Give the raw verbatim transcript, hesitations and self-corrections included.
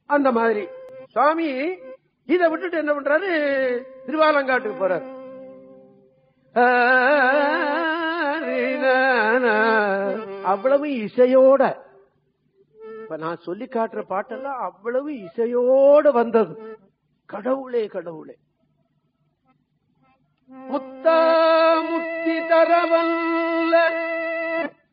அந்த மாதிரி சுவாமி இதை விட்டுட்டு என்ன பண்றாரு, திருவாலங்காட்டுக்கு போறாரு. அவ்வளவு இசையோட, இப்ப நான் சொல்லி காட்டுற பாட்டெல்லாம் அவ்வளவு இசையோட வந்தது. கடவுளே கடவுளே, முத்தா முத்தி தரவல்ல